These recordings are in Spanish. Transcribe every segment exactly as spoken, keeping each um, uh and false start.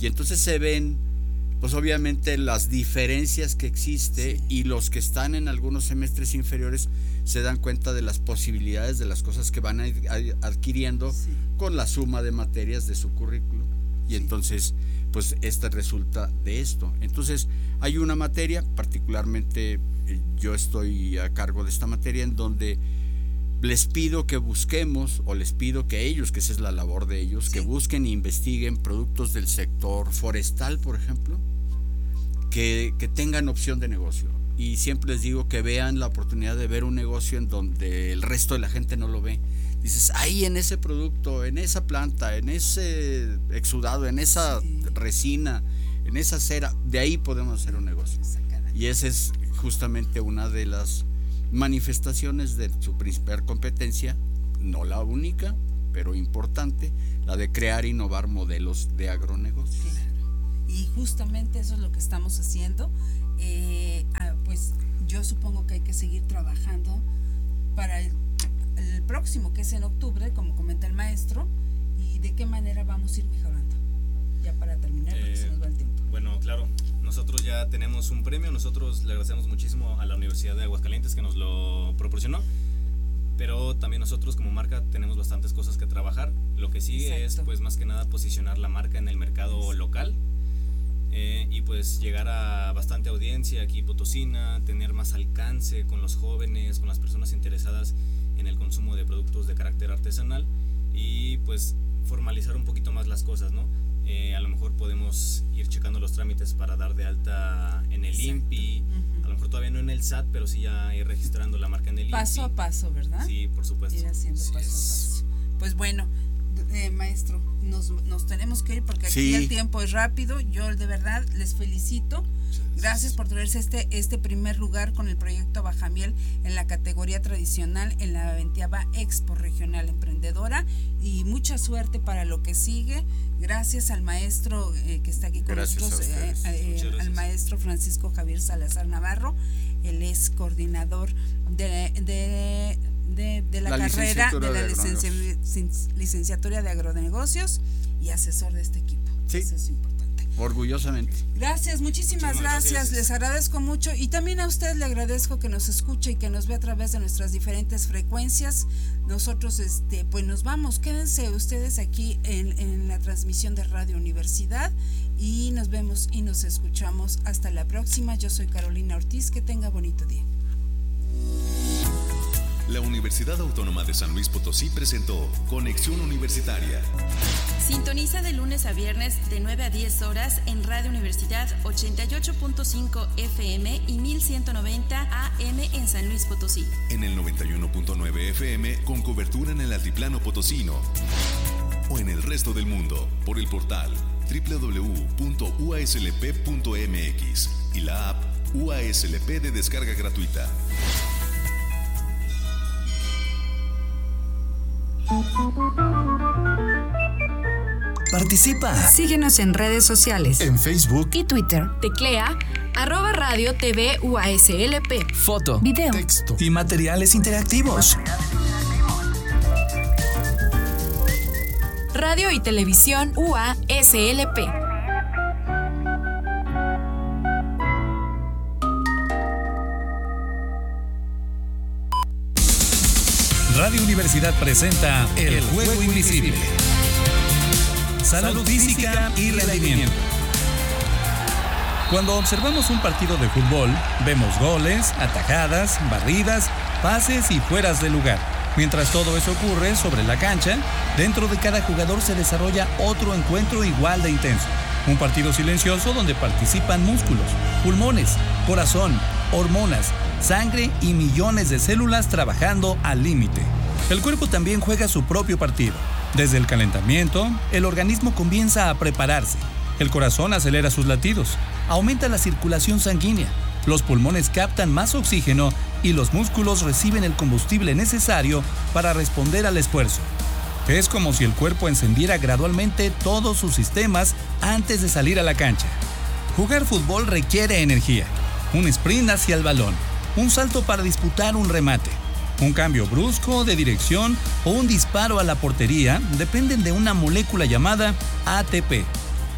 Y entonces se ven, pues obviamente las diferencias que existe, sí. Y los que están en algunos semestres inferiores se dan cuenta de las posibilidades de las cosas que van a ir adquiriendo, sí. Con la suma de materias de su currículo. Y sí. Entonces, pues este resulta de esto. Entonces, hay una materia, particularmente yo estoy a cargo de esta materia, en donde les pido que busquemos, o les pido que ellos, que esa es la labor de ellos, sí. Que busquen e investiguen productos del sector forestal, por ejemplo, que, que tengan opción de negocio. Y siempre les digo que vean la oportunidad de ver un negocio en donde el resto de la gente no lo ve. Dices, ahí en ese producto, en esa planta, en ese exudado, en esa sí. resina, en esa cera, de ahí podemos hacer un negocio. Y esa es justamente una de las manifestaciones de su principal competencia, no la única, pero importante, la de crear e innovar modelos de agronegocios. Claro. Y justamente eso es lo que estamos haciendo. Eh, ah, pues yo supongo que hay que seguir trabajando para el, el próximo, que es en octubre, como comenta el maestro, y de qué manera vamos a ir mejorando. Ya para terminar, porque eh, se nos va el tiempo. Bueno, claro, nosotros ya tenemos un premio, nosotros le agradecemos muchísimo a la Universidad de Aguascalientes que nos lo proporcionó, pero también nosotros como marca tenemos bastantes cosas que trabajar. Lo que sigue Exacto. es pues más que nada posicionar la marca en el mercado Exacto. local. Eh, y pues llegar a bastante audiencia aquí potosina, tener más alcance con los jóvenes, con las personas interesadas en el consumo de productos de carácter artesanal, y pues formalizar un poquito más las cosas, ¿no? Eh, a lo mejor podemos ir checando los trámites para dar de alta en el I N P I, uh-huh. a lo mejor todavía no en el S A T, pero sí ya ir registrando la marca en el paso I N P I. Paso a paso, ¿verdad? Sí, por supuesto. Ir haciendo sí paso es. a paso. Pues bueno, Eh, maestro, nos, nos tenemos que ir porque aquí sí. el tiempo es rápido. Yo de verdad les felicito. Gracias por traerse este, este primer lugar con el proyecto Bajamiel en la categoría tradicional en la veintiava Expo Regional Emprendedora, y mucha suerte para lo que sigue. Gracias al maestro eh, que está aquí con gracias nosotros, eh, eh, al maestro Francisco Javier Salazar Navarro. Él es coordinador de, de De, de la, la carrera de la de licencia, licenciatura de agronegocios y asesor de este equipo. Sí. Eso es importante. Orgullosamente. Gracias, muchísimas, muchísimas gracias. gracias, les agradezco mucho, y también a usted le agradezco que nos escuche y que nos ve a través de nuestras diferentes frecuencias. Nosotros este pues nos vamos, quédense ustedes aquí en, en la transmisión de Radio Universidad, y nos vemos y nos escuchamos hasta la próxima. Yo soy Carolina Ortiz, que tenga bonito día. La Universidad Autónoma de San Luis Potosí presentó Conexión Universitaria. Sintoniza de lunes a viernes de nueve a diez horas en Radio Universidad ochenta y ocho punto cinco F M y mil ciento noventa A M en San Luis Potosí. En el noventa y uno punto nueve F M con cobertura en el altiplano potosino. O en el resto del mundo por el portal doble u doble u doble u punto u a s l p punto m x y la app U A S L P de descarga gratuita. Participa. Síguenos en redes sociales. En Facebook y Twitter. Teclea arroba radio TV U A S L P. Foto, video, texto y materiales interactivos. Radio y Televisión U A S L P. Radio Universidad presenta El Juego Invisible. Salud física y rendimiento. Cuando observamos un partido de fútbol, vemos goles, atajadas, barridas, pases y fueras de lugar. Mientras todo eso ocurre sobre la cancha, dentro de cada jugador se desarrolla otro encuentro igual de intenso. Un partido silencioso donde participan músculos, pulmones, corazón, hormonas, sangre y millones de células trabajando al límite. El cuerpo también juega su propio partido. Desde el calentamiento, el organismo comienza a prepararse. El corazón acelera sus latidos, aumenta la circulación sanguínea, los pulmones captan más oxígeno y los músculos reciben el combustible necesario para responder al esfuerzo. Es como si el cuerpo encendiera gradualmente todos sus sistemas antes de salir a la cancha. Jugar fútbol requiere energía, un sprint hacia el balón, un salto para disputar un remate, un cambio brusco de dirección o un disparo a la portería dependen de una molécula llamada A T P.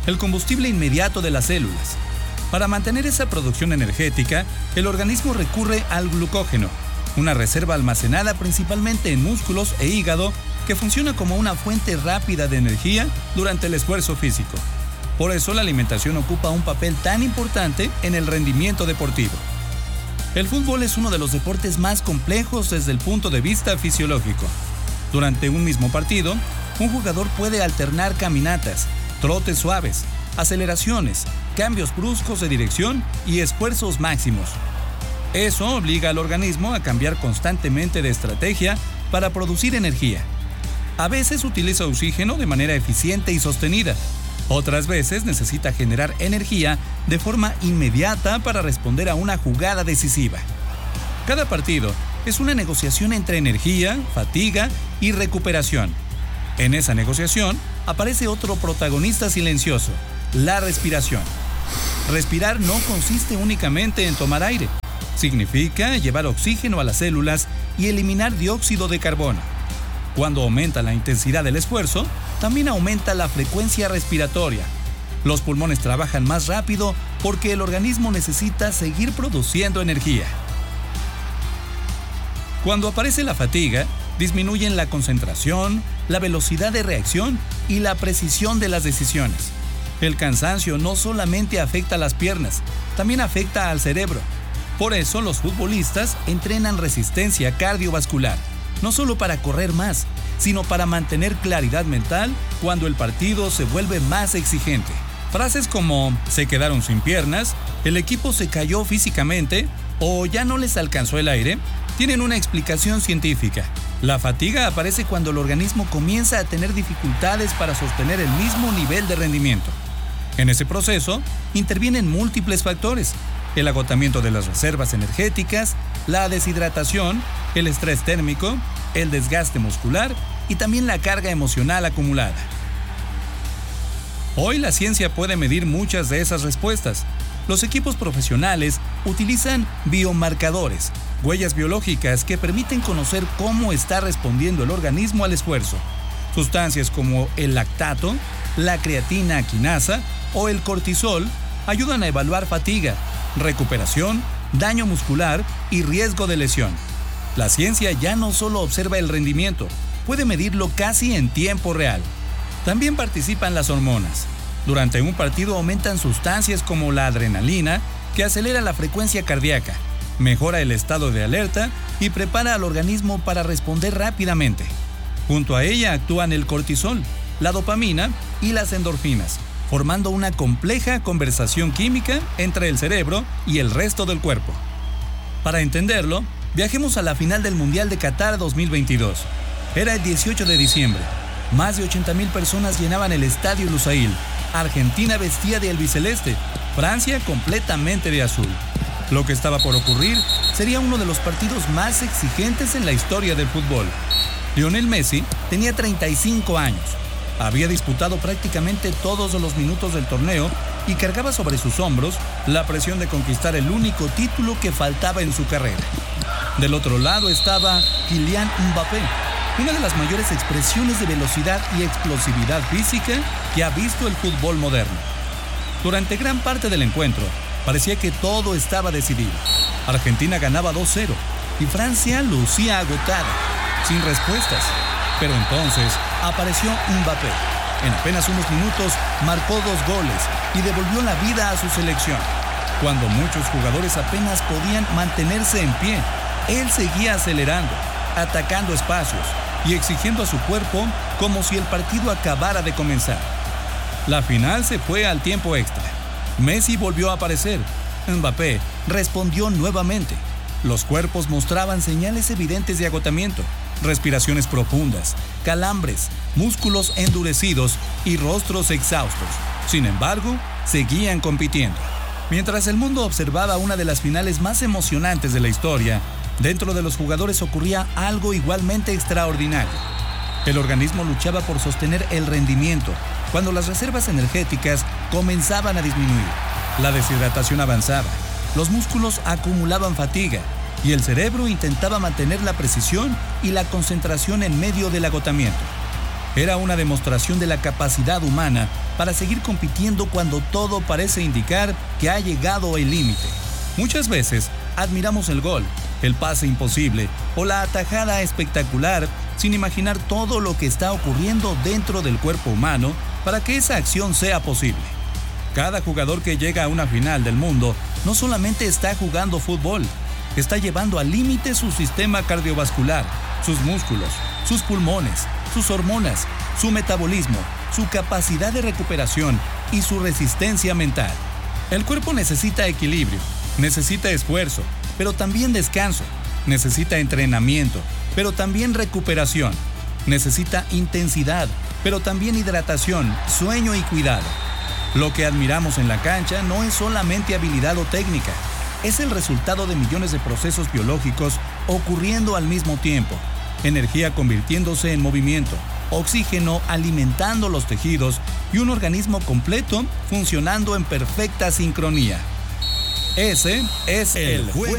el combustible inmediato de las células. Para mantener esa producción energética, el organismo recurre al glucógeno, una reserva almacenada principalmente en músculos e hígado que funciona como una fuente rápida de energía durante el esfuerzo físico. Por eso la alimentación ocupa un papel tan importante en el rendimiento deportivo. El fútbol es uno de los deportes más complejos desde el punto de vista fisiológico. Durante un mismo partido, un jugador puede alternar caminatas, trotes suaves, aceleraciones, cambios bruscos de dirección y esfuerzos máximos. Eso obliga al organismo a cambiar constantemente de estrategia para producir energía. A veces utiliza oxígeno de manera eficiente y sostenida. Otras veces necesita generar energía de forma inmediata para responder a una jugada decisiva. Cada partido es una negociación entre energía, fatiga y recuperación. En esa negociación aparece otro protagonista silencioso, la respiración. Respirar no consiste únicamente en tomar aire. Significa llevar oxígeno a las células y eliminar dióxido de carbono. Cuando aumenta la intensidad del esfuerzo, también aumenta la frecuencia respiratoria. Los pulmones trabajan más rápido porque el organismo necesita seguir produciendo energía. Cuando aparece la fatiga, disminuyen la concentración, la velocidad de reacción y la precisión de las decisiones. El cansancio no solamente afecta a las piernas, también afecta al cerebro. Por eso los futbolistas entrenan resistencia cardiovascular, no solo para correr más, sino para mantener claridad mental cuando el partido se vuelve más exigente. Frases como "se quedaron sin piernas", "el equipo se cayó físicamente" o "ya no les alcanzó el aire" tienen una explicación científica. La fatiga aparece cuando el organismo comienza a tener dificultades para sostener el mismo nivel de rendimiento. En ese proceso intervienen múltiples factores: el agotamiento de las reservas energéticas, la deshidratación, el estrés térmico, el desgaste muscular y también la carga emocional acumulada. Hoy la ciencia puede medir muchas de esas respuestas. Los equipos profesionales utilizan biomarcadores, huellas biológicas que permiten conocer cómo está respondiendo el organismo al esfuerzo. Sustancias como el lactato, la creatina quinasa o el cortisol ayudan a evaluar fatiga, recuperación, daño muscular y riesgo de lesión. La ciencia ya no solo observa el rendimiento, puede medirlo casi en tiempo real. También participan las hormonas. Durante un partido aumentan sustancias como la adrenalina, que acelera la frecuencia cardíaca, mejora el estado de alerta y prepara al organismo para responder rápidamente. Junto a ella actúan el cortisol, la dopamina y las endorfinas, formando una compleja conversación química entre el cerebro y el resto del cuerpo. Para entenderlo, viajemos a la final del Mundial de Qatar dos mil veintidós. Era el dieciocho de diciembre. Más de ochenta mil personas llenaban el estadio Lusail. Argentina vestía de albiceleste, Francia completamente de azul. Lo que estaba por ocurrir sería uno de los partidos más exigentes en la historia del fútbol. Lionel Messi tenía treinta y cinco años. Había disputado prácticamente todos los minutos del torneo y cargaba sobre sus hombros la presión de conquistar el único título que faltaba en su carrera. Del otro lado estaba Kylian Mbappé, una de las mayores expresiones de velocidad y explosividad física que ha visto el fútbol moderno. Durante gran parte del encuentro, parecía que todo estaba decidido. Argentina ganaba dos cero y Francia lucía agotada, sin respuestas. Pero entonces apareció Mbappé. En apenas unos minutos marcó dos goles y devolvió la vida a su selección. Cuando muchos jugadores apenas podían mantenerse en pie, él seguía acelerando, atacando espacios y exigiendo a su cuerpo como si el partido acabara de comenzar. La final se fue al tiempo extra. Messi volvió a aparecer. Mbappé respondió nuevamente. Los cuerpos mostraban señales evidentes de agotamiento, respiraciones profundas, calambres, músculos endurecidos y rostros exhaustos. Sin embargo, seguían compitiendo. Mientras el mundo observaba una de las finales más emocionantes de la historia, dentro de los jugadores ocurría algo igualmente extraordinario. El organismo luchaba por sostener el rendimiento cuando las reservas energéticas comenzaban a disminuir. La deshidratación avanzaba, los músculos acumulaban fatiga y el cerebro intentaba mantener la precisión y la concentración en medio del agotamiento. Era una demostración de la capacidad humana para seguir compitiendo cuando todo parece indicar que ha llegado el límite. Muchas veces admiramos el gol, el pase imposible o la atajada espectacular sin imaginar todo lo que está ocurriendo dentro del cuerpo humano para que esa acción sea posible. Cada jugador que llega a una final del mundo no solamente está jugando fútbol, está llevando al límite su sistema cardiovascular, sus músculos, sus pulmones, sus hormonas, su metabolismo, su capacidad de recuperación y su resistencia mental. El cuerpo necesita equilibrio, necesita esfuerzo, pero también descanso, necesita entrenamiento, pero también recuperación, necesita intensidad, pero también hidratación, sueño y cuidado. Lo que admiramos en la cancha no es solamente habilidad o técnica, es el resultado de millones de procesos biológicos ocurriendo al mismo tiempo, energía convirtiéndose en movimiento, oxígeno alimentando los tejidos y un organismo completo funcionando en perfecta sincronía. Ese es el juego.